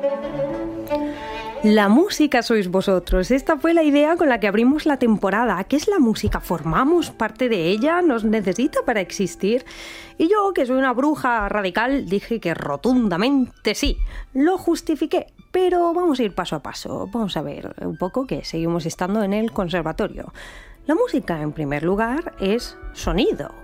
La música sois vosotros. Esta fue la idea con la que abrimos la temporada. ¿Qué es la música? ¿Formamos parte de ella? ¿Nos necesita para existir? Y yo, que soy una bruja radical, dije que rotundamente sí. Lo justifiqué, pero vamos a ir paso a paso. Vamos a ver un poco que seguimos estando en el conservatorio. La música, en primer lugar, es sonido.